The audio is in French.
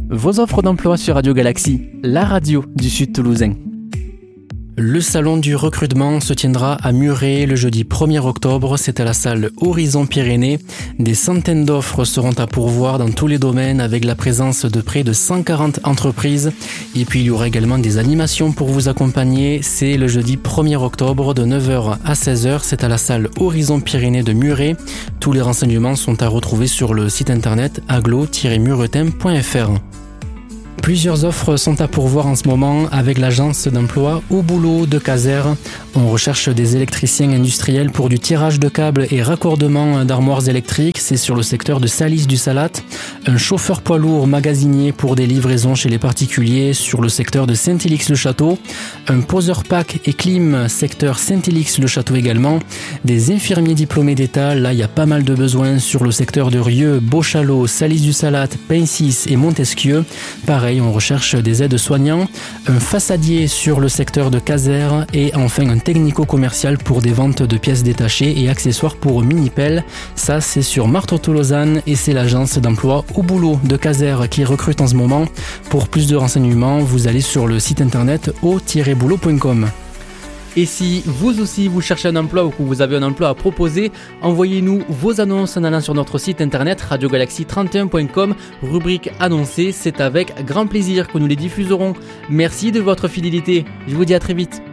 Vos offres d'emploi sur Radio Galaxie, la radio du Sud Toulousain. Le salon du recrutement se tiendra à Muret le jeudi 1er octobre, c'est à la salle Horizon Pyrénées. Des centaines d'offres seront à pourvoir dans tous les domaines avec la présence de près de 140 entreprises. Et puis il y aura également des animations pour vous accompagner. C'est le jeudi 1er octobre de 9h à 16h, c'est à la salle Horizon Pyrénées de Muret. Tous les renseignements sont à retrouver sur le site internet aglo-muretin.fr. Plusieurs offres sont à pourvoir en ce moment avec l'agence d'emploi Au Boulot de Caser. On recherche des électriciens industriels pour du tirage de câbles et raccordement d'armoires électriques. C'est sur le secteur de Salis-du-Salat. Un chauffeur poids lourd magasinier pour des livraisons chez les particuliers sur le secteur de Saint-Élix-le-Château. Un poseur pack et clim secteur Saint-Élix-le-Château également. Des infirmiers diplômés d'État. Là, il y a pas mal de besoins sur le secteur de Rieux, Beauchalot, Salis-du-Salat, Pincis et Montesquieu. Pareil, on recherche des aides-soignants, un façadier sur le secteur de Caser et enfin un technico-commercial pour des ventes de pièces détachées et accessoires pour mini-pelles. Ça, c'est sur Marteau-Tolosane et c'est l'agence d'emploi Au Boulot de Caser qui recrute en ce moment. Pour plus de renseignements, vous allez sur le site internet au-boulot.com. Et si vous aussi vous cherchez un emploi ou que vous avez un emploi à proposer, envoyez-nous vos annonces en allant sur notre site internet radiogalaxie31.com, rubrique annoncée. C'est avec grand plaisir que nous les diffuserons. Merci de votre fidélité. Je vous dis à très vite.